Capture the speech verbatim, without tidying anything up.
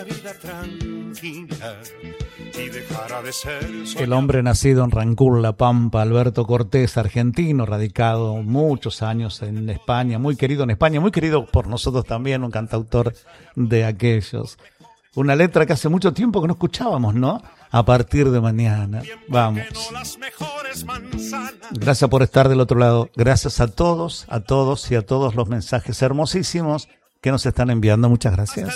vida tranquila y dejara de ser soñador. El hombre nacido en Rancul, La Pampa, Alberto Cortés, argentino, radicado muchos años en España, muy querido en España, muy querido por nosotros también, un cantautor de aquellos. Una letra que hace mucho tiempo que no escuchábamos, ¿no? A partir de mañana. Vamos. Gracias por estar del otro lado. Gracias a todos, a todos y a todos los mensajes hermosísimos que nos están enviando. Muchas gracias.